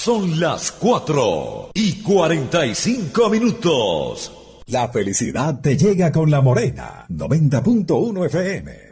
Son las 4:45. La felicidad te llega con La Morena, 90.1 FM.